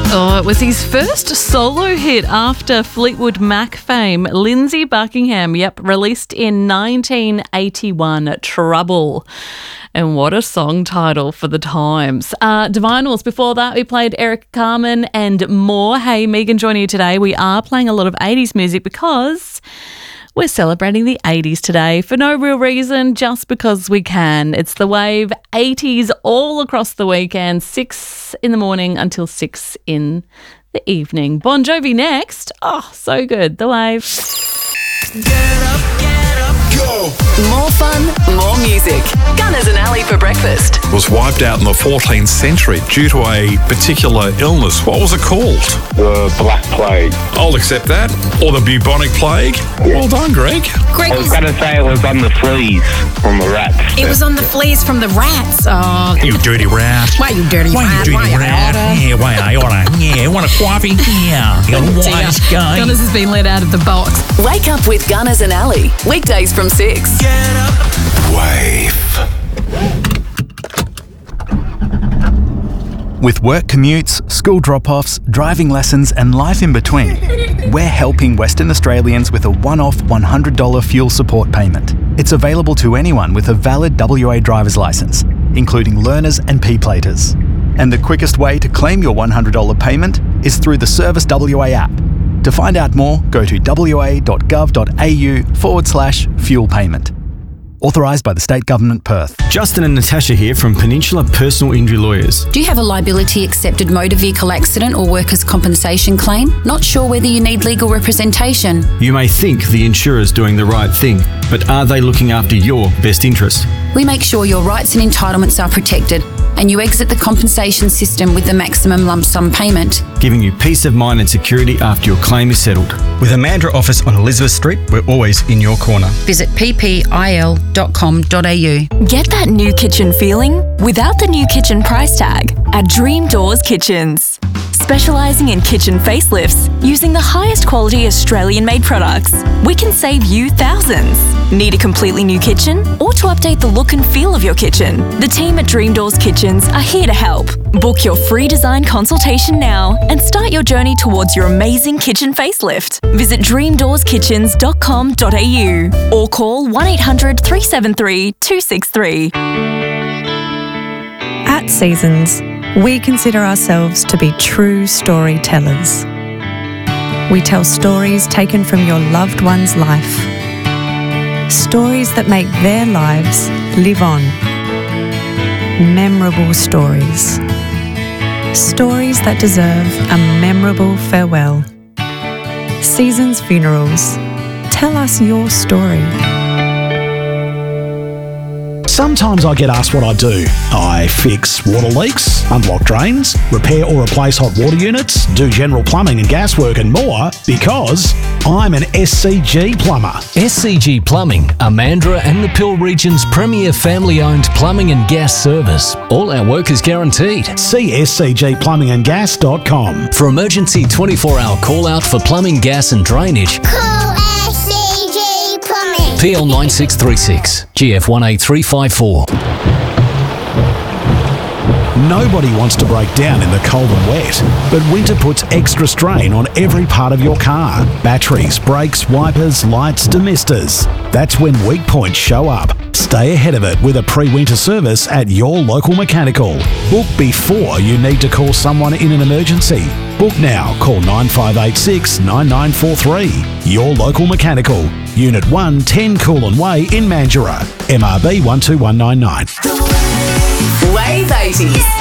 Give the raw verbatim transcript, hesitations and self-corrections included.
Oh, it was his first solo hit after Fleetwood Mac fame. Lindsey Buckingham, yep, released in nineteen eighty-one, Trouble. And what a song title for the times. Uh, Divinals, before that we played Eric Carmen and more. Hey, Megan joining you today. We are playing a lot of eighties music because we're celebrating the eighties today for no real reason, just because we can. It's The Wave, eighties all across the weekend, six in the morning until six in the evening. Bon Jovi next. Oh, so good. The Wave. Get up, get up, go. More fun, more music. Gunners and Ali for breakfast. Was wiped out in the fourteenth century due to a particular illness. What was it called? The Black Plague. I'll accept that. Or the bubonic plague. Well done, Greg. Greg I was going to say it was on the fleas from the rats. It was on the fleas from the rats. Oh, You dirty rat. why you dirty Why rat? you dirty Why you rat? order? Yeah, why I order? Yeah, want a coffee? Yeah. You got a wise guy. Gunners has been let out of the box. Wake up with Gunners and Ali. Weekdays from six. Get up. Wave. With work commutes, school drop-offs, driving lessons and life in between, we're helping Western Australians with a one-off one hundred dollars fuel support payment. It's available to anyone with a valid W A driver's licence, including learners and P-platers. And the quickest way to claim your one hundred dollars payment is through the Service W A app. To find out more, go to wa.gov.au forward slash fuel payment. Authorised by the State Government, Perth. Justin and Natasha here from Peninsula Personal Injury Lawyers. Do you have a liability accepted motor vehicle accident or workers' compensation claim? Not sure whether you need legal representation? You may think the insurer's doing the right thing, but are they looking after your best interest? We make sure your rights and entitlements are protected and you exit the compensation system with the maximum lump sum payment. Giving you peace of mind and security after your claim is settled. With a Mandurah office on Elizabeth Street, we're always in your corner. Visit p p i l dot com dot a u. Get that new kitchen feeling without the new kitchen price tag at Dream Doors Kitchens. Specialising in kitchen facelifts using the highest quality Australian-made products, we can save you thousands. Need a completely new kitchen or to update the look and feel of your kitchen? The team at Dream Doors Kitchens are here to help. Book your free design consultation now and start your journey towards your amazing kitchen facelift. Visit dream doors kitchens dot com dot a u or call one eight hundred three seven three two six three. At Seasons, we consider ourselves to be true storytellers. We tell stories taken from your loved one's life. Stories that make their lives live on. Memorable stories. Stories that deserve a memorable farewell. Seasons Funerals. Tell us your story. Sometimes I get asked what I do. I fix water leaks, unblock drains, repair or replace hot water units, do general plumbing and gas work and more because I'm an S C G plumber. S C G Plumbing are Mandurah and the Peel region's premier family-owned plumbing and gas service. All our work is guaranteed. See s c g plumbing and gas dot com. For emergency twenty-four hour call-out for plumbing, gas and drainage, Call S C G Plumbing. P L nine six three six, G F one eight three five four. Nobody wants to break down in the cold and wet, but winter puts extra strain on every part of your car. Batteries, brakes, wipers, lights, demisters. That's when weak points show up. Stay ahead of it with a pre-winter service at your local mechanical. Book before you need to call someone in an emergency. Book now. Call nine five eight six nine nine four three. Your local mechanical. Unit one, ten Coolin Way in Mandurah. M R B one two one nine nine. Wave eighties.